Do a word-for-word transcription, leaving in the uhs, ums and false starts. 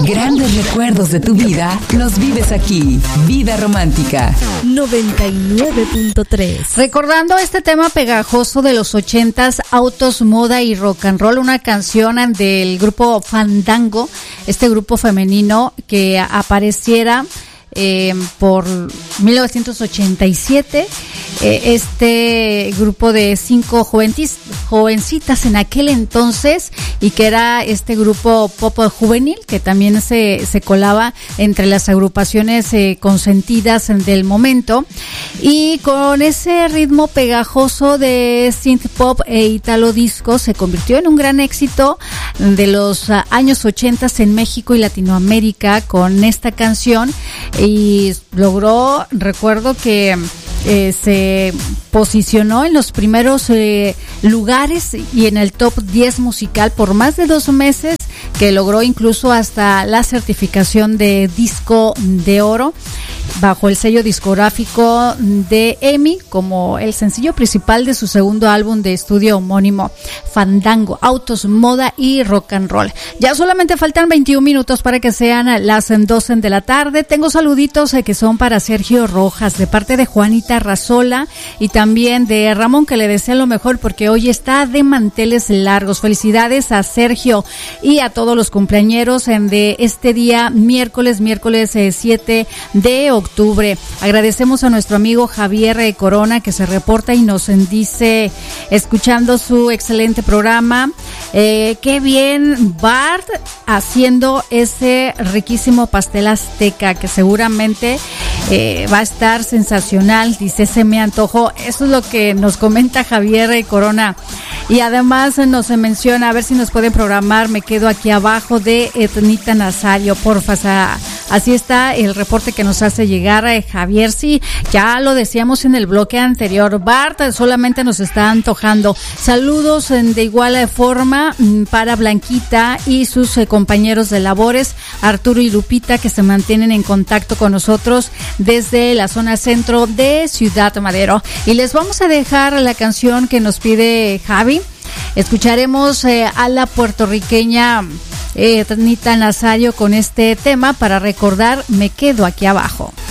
Grandes recuerdos de tu vida los vives aquí. Vida Romántica noventa y nueve punto tres. Recordando este tema pegajoso de los ochentas, autos, moda y rock and roll, una canción del grupo Fandango, este grupo femenino que apareciera Eh, por mil novecientos ochenta y siete, eh, este grupo de cinco joventis, jovencitas en aquel entonces, y que era este grupo pop juvenil que también se, se colaba entre las agrupaciones eh, consentidas del momento, y con ese ritmo pegajoso de synth pop e italo disco se convirtió en un gran éxito de los uh, años ochentas en México y Latinoamérica con esta canción. Y logró, recuerdo que eh, se posicionó en los primeros eh, lugares y en el top diez musical por más de dos meses, que logró incluso hasta la certificación de disco de oro bajo el sello discográfico de EMI como el sencillo principal de su segundo álbum de estudio homónimo, Fandango, autos, moda y rock and roll. Ya solamente faltan veintiún minutos para que sean las doce de la tarde. Tengo saluditos eh, que son para Sergio Rojas, de parte de Juanita Razola, y también de Ramón, que le desea lo mejor porque hoy está de manteles largos. Felicidades a Sergio y a todos los cumpleañeros en de este día, miércoles, miércoles eh, siete de octubre. Agradecemos a nuestro amigo Javier eh, Corona, que se reporta y nos dice, escuchando su excelente programa, eh, qué bien Bart haciendo ese riquísimo pastel azteca, que seguramente eh, va a estar sensacional, dice, se me antojó. Eso es lo que nos comenta Javier eh, Corona. Y además eh, nos menciona, a ver si nos pueden programar, me quedo aquí abajo, de Etnita Nazario, porfa. Así está el reporte que nos hace llegar a Javier. Sí, ya lo decíamos en el bloque anterior, Bart solamente nos está antojando. Saludos de igual forma para Blanquita y sus eh, compañeros de labores, Arturo y Lupita, que se mantienen en contacto con nosotros desde la zona centro de Ciudad Madero. Y les vamos a dejar la canción que nos pide Javi. Escucharemos eh, a la puertorriqueña eh, Etnita Nazario con este tema para recordar, me quedo aquí abajo.